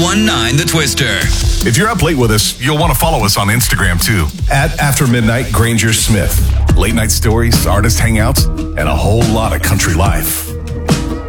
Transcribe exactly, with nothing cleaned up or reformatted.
one nine The Twister. If you're up late with us, you'll want to follow us on Instagram too. At After Midnight Granger Smith. Late night stories, artist hangouts, and a whole lot of country life.